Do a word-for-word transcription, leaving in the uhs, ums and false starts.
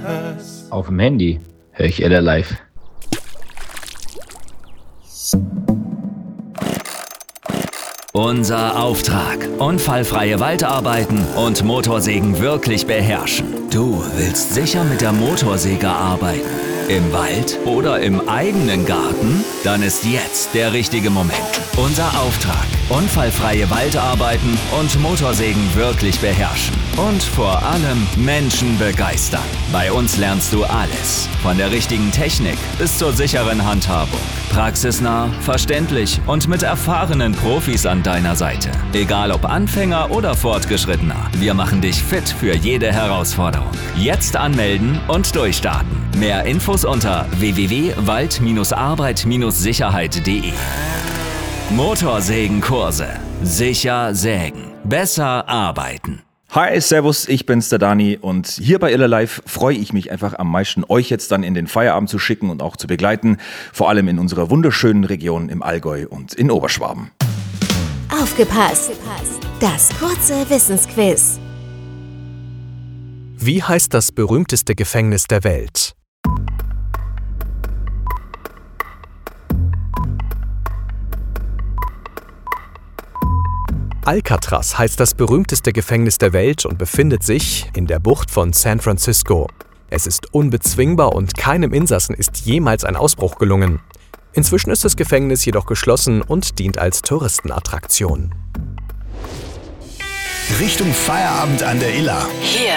Auf dem Handy höre ich Ella live. Unser Auftrag: unfallfreie Waldarbeiten und Motorsägen wirklich beherrschen. Du willst sicher mit der Motorsäge arbeiten? Im Wald oder im eigenen Garten? Dann ist jetzt der richtige Moment. Unser Auftrag: unfallfreie Waldarbeiten und Motorsägen wirklich beherrschen. Und vor allem Menschen begeistern. Bei uns lernst du alles. Von der richtigen Technik bis zur sicheren Handhabung. Praxisnah, verständlich und mit erfahrenen Profis an deiner Seite. Egal ob Anfänger oder Fortgeschrittener, wir machen dich fit für jede Herausforderung. Jetzt anmelden und durchstarten. Mehr Infos unter w w w punkt wald arbeit sicherheit punkt de. Motorsägenkurse. Sicher sägen. Besser arbeiten. Hi, servus, ich bin's, der Dani, und hier bei Iller Live freue ich mich einfach am meisten, euch jetzt dann in den Feierabend zu schicken und auch zu begleiten, vor allem in unserer wunderschönen Region im Allgäu und in Oberschwaben. Aufgepasst! Das kurze Wissensquiz. Wie heißt das berühmteste Gefängnis der Welt? Alcatraz heißt das berühmteste Gefängnis der Welt und befindet sich in der Bucht von San Francisco. Es ist unbezwingbar und keinem Insassen ist jemals ein Ausbruch gelungen. Inzwischen ist das Gefängnis jedoch geschlossen und dient als Touristenattraktion. Richtung Feierabend an der Iller. Hier